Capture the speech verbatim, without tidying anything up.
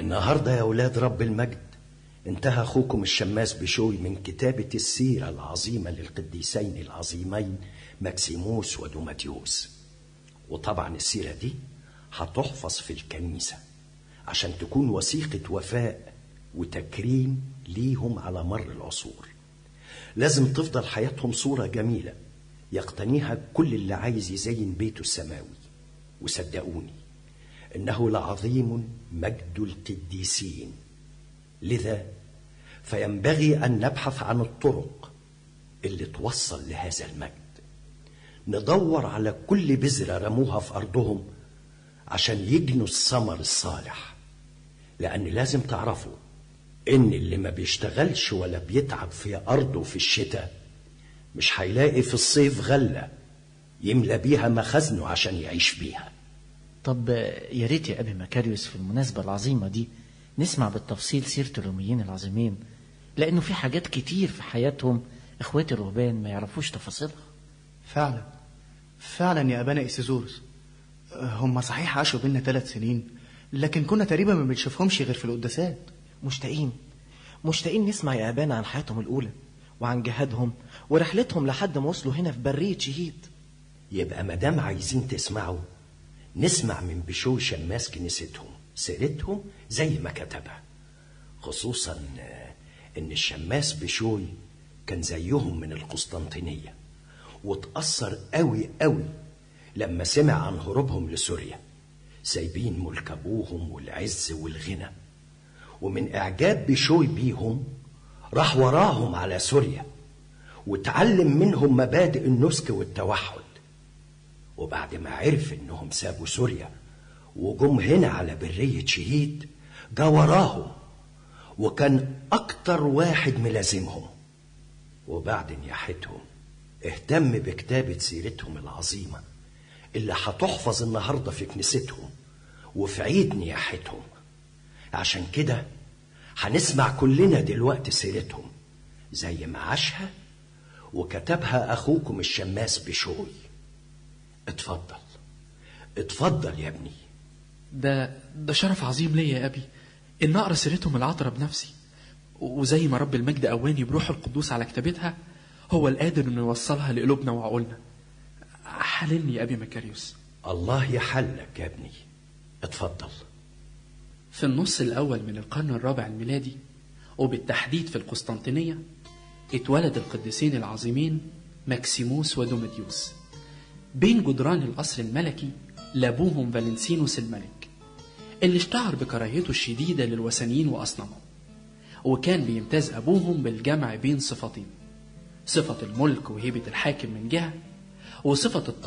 النهاردة يا أولاد رب المجد انتهى أخوكم الشماس بشوي من كتابة السيرة العظيمة للقديسين العظيمين مكسيموس ودوماتيوس. وطبعا السيرة دي هتحفظ في الكنيسة عشان تكون وثيقة وفاء وتكريم ليهم على مر العصور. لازم تفضل حياتهم صورة جميلة يقتنيها كل اللي عايز يزين بيته السماوي. وصدقوني إنه لعظيم مجد القديسين، لذا فينبغي أن نبحث عن الطرق اللي توصل لهذا المجد. ندور على كل بذرة رموها في أرضهم عشان يجنوا الثمر الصالح، لأن لازم تعرفوا إن اللي ما بيشتغلش ولا بيتعب في أرضه في الشتاء مش هيلاقي في الصيف غلة يملى بيها مخزنه عشان يعيش بيها. طب يا ريت يا أبي مكاريوس في المناسبة العظيمة دي نسمع بالتفصيل سيرة الروميين العظيمين، لأنه في حاجات كتير في حياتهم إخواتي الرهبان ما يعرفوش تفاصيلها. فعلا فعلا يا أبانا إيسيزوروس، هم صحيح عاشوا بينا ثلاث سنين لكن كنا تقريبا ما بنشوفهمش غير في القداسات. مشتاقين مشتاقين نسمع يا أبانا عن حياتهم الأولى وعن جهادهم ورحلتهم لحد ما وصلوا هنا في برية شهيد. يبقى مدام عايزين تسمعوا نسمع من بشوي شماس كنيستهم سيرتهم زي ما كتبها، خصوصا ان الشماس بشوي كان زيهم من القسطنطينية وتأثر قوي قوي لما سمع عن هروبهم لسوريا، سايبين ملك ابوهم والعز والغنى، ومن اعجاب بشوي بيهم راح وراهم على سوريا وتعلم منهم مبادئ النسك والتوحد. وبعد ما عرف انهم سابوا سوريا وجم هنا على برية شهيد جا وراهم وكان اكتر واحد ملازمهم. وبعد نياحتهم اهتم بكتابة سيرتهم العظيمة اللي هتحفظ النهاردة في كنيستهم وفي عيد نياحتهم. عشان كده هنسمع كلنا دلوقتي سيرتهم زي ما عاشها وكتبها أخوكم الشماس بشوي. اتفضل اتفضل يا ابني. ده ده شرف عظيم ليا يا أبي إن أقرأ سيرتهم العطرة بنفسي، وزي ما رب المجد قواني بروح القدوس على كتابتها هو القادر إنه يوصلها لقلوبنا وعقولنا. حللني يا أبي مكاريوس. الله يحلك يا ابني، اتفضل. في النص الأول من القرن الرابع الميلادي وبالتحديد في القسطنطينية اتولد القديسين العظيمين مكسيموس ودوماتيوس بين جدران القصر الملكي لابوهم فالنسينوس الملك اللي اشتهر بكراهيته الشديدة للوثنيين وأصنامهم. وكان بيمتاز أبوهم بالجمع بين صفتين، صفة الملك وهيبة الحاكم من جهة، وصفة